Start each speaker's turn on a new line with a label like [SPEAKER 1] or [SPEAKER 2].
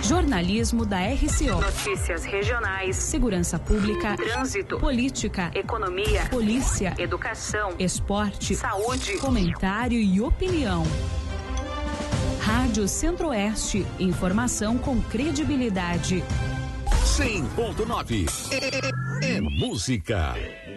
[SPEAKER 1] Jornalismo da RCO.
[SPEAKER 2] Notícias regionais,
[SPEAKER 1] Segurança pública,
[SPEAKER 2] trânsito,
[SPEAKER 1] política,
[SPEAKER 2] economia,
[SPEAKER 1] polícia,
[SPEAKER 2] educação,
[SPEAKER 1] esporte,
[SPEAKER 2] saúde,
[SPEAKER 1] comentário e opinião. Rádio Centro-Oeste, informação com credibilidade.
[SPEAKER 3] 100.9 é música.